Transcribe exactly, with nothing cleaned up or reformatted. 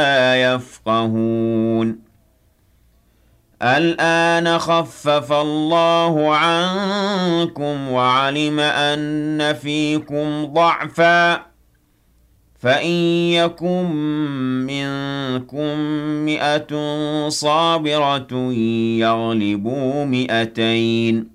لا يفقهون الآن خفف الله عنكم وعلم أن فيكم ضعفا فإن يكن منكم مئة صابرة يغلبوا مئتين